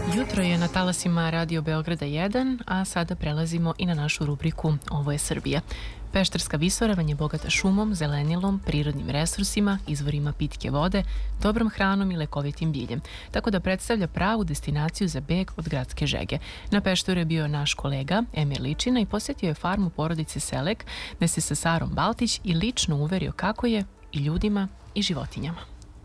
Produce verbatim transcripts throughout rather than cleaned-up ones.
Jutro je na talasima Radio Beograda jedan, a sada prelazimo i na našu rubriku Ovo je Srbija. Pešterska visoravan je bogata šumom, zelenilom, prirodnim resursima, izvorima pitke vode, dobrom hranom i lekovitim biljem, tako da predstavlja pravu destinaciju za beg od gradske žege. Na Pešteru je bio naš kolega Emir Ličina i posjetio je farmu porodice Selek, gde se sa Sarom Baltić i lično uverio kako je i ljudima i životinjama.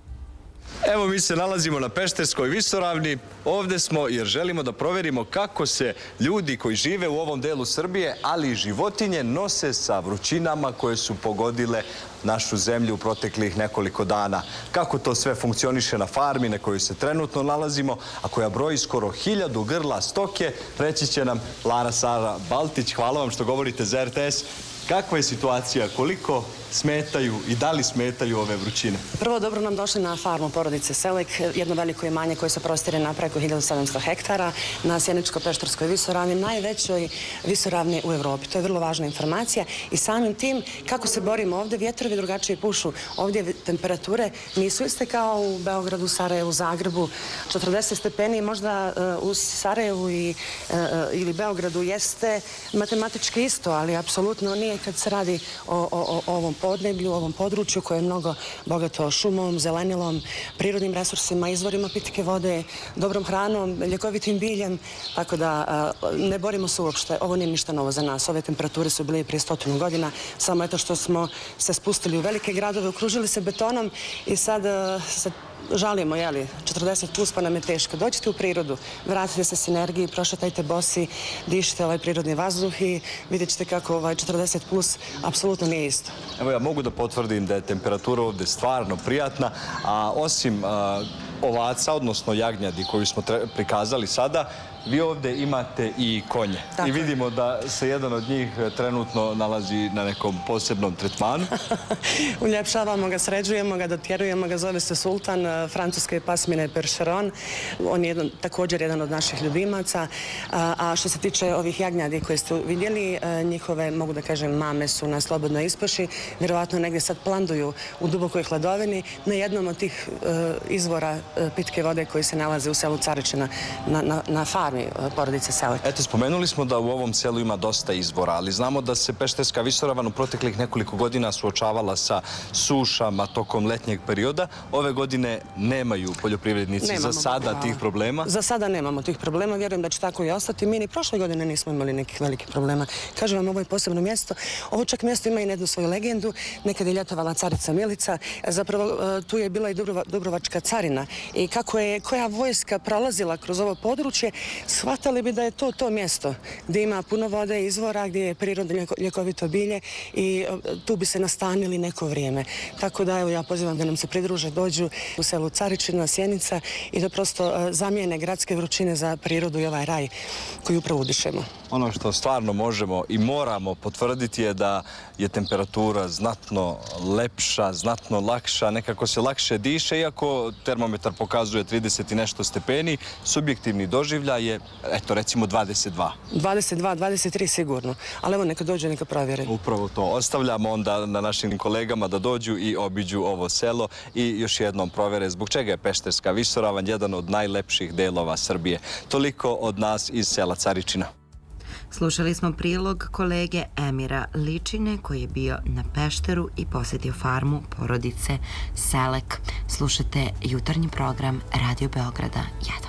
Evo, mi se nalazimo na Pešterskoj visoravni. Ovde smo jer želimo da proverimo kako se ljudi koji žive u ovom delu Srbije, ali i životinje, nose sa vrućinama koje su pogodile našu zemlju u proteklih nekoliko dana. Kako to sve funkcioniše na farmi na kojoj se trenutno nalazimo, a koja broji skoro hiljadu grla stoke, reći će nam Lara Sara Baltić. Hvala vam što govorite za R T S. Kakva je situacija? Koliko smetaju i da li smetaju ove vrućine? Prvo, dobro nam došli na farmu porodice Selek, jedno veliko imanje koje se prostire na preko hiljadu sedamsto hektara na Sjeničko-Pešterskoj visoravni, najvećoj visoravni u Evropi. To je vrlo važna informacija i samim tim kako se borimo ovde, vjetrovi drugačije pušu. Ovdje temperature nisu iste kao u Beogradu, Sarajevu, Zagrebu. četrdeset stepeni možda u Sarajevu i, ili Beogradu jeste matematički isto, ali apsolutno nije kad se radi o, o, o ovom podneblju, ovom području koje je mnogo bogato šumom, zelenilom, prirodnim resursima, izvorima pitke vode, dobrom hranom, ljekovitim biljem, tako da ne borimo se uopšte. Ovo nije ništa novo za nas. Ove temperature su bile prije stotinu godina, samo eto što smo se spustili u velike gradove, okružili se betonom i sad se žalimo, jeli, četrdeset plus pa nam je teško. Dođite u prirodu, vratite se s energiji, prošetajte bosi, dišite ovaj prirodni vazduh i vidjet ćete kako ovaj četrdeset plus apsolutno nije isto. Evo, ja mogu da potvrdim da je temperatura ovde stvarno prijatna, a osim a, ovaca, odnosno jagnjadi koju smo prikazali sada, vi ovde imate i konje. I vidimo da se jedan od njih trenutno nalazi na nekom posebnom tretmanu. Uljepšavamo ga, sređujemo ga, dotjerujemo ga, zove se Sultan, francuske pasmine Percheron. On je jedan, također jedan od naših ljubimaca. A što se tiče ovih jagnjadi koje ste vidjeli, njihove, mogu da kažem, mame su na slobodnoj ispaši. Vjerovatno negdje sad planduju u dubokoj hladovini na jednom od tih izvora pitke vode koji se nalaze u selu Caričina na, na, na farmi porodice Selek. Eto, spomenuli smo da u ovom selu ima dosta izvora, ali znamo da se Pešterska visoravan u proteklih nekoliko godina suočavala sa sušama tokom letnjeg perioda. Ove godine nemaju poljoprivrednici nemamo, za sada da, tih problema? Za sada nemamo tih problema, vjerujem da će tako i ostati. Mi ni prošle godine nismo imali nekih velikih problema. Kažem vam, ovo je posebno mjesto. Ovo čak mjesto ima i jednu svoju legendu. Nekad je ljetovala carica Milica. Zapravo tu je bila i Dubrova, Dubrovačka carina. I kako je koja vojska prolazila kroz ovo područje, shvatali bi da je to to mjesto gdje ima puno vode, izvora, gdje je prirodno ljekovito bilje i tu bi se nastanili neko vrijeme. Tako da, evo, ja pozivam da nam se pridruže, dođu u selu Caričina, Sjenica i da prosto zamijene gradske vrućine za prirodu i ovaj raj koji upravo udišemo. Ono što stvarno možemo i moramo potvrditi je da je temperatura znatno lepša, znatno lakša, nekako se lakše diše, iako termometar pokazuje trideset i nešto stepeni, subjektivni doživljaj je, eto, recimo dvadeset dva. dvadeset dva, dvadeset tri sigurno, ali evo neka dođu, neka provjere. Upravo to. Ostavljamo onda na našim kolegama da dođu i obiđu ovo selo i još jednom provjere zbog čega je Pešterska visoravan jedan od najlepših delova Srbije. Toliko od nas iz sela Caričina. Slušali smo prilog kolege Emira Ličine koji je bio na Pešteru i posjetio farmu porodice Selek. Slušate jutarnji program Radio Beograda jedan.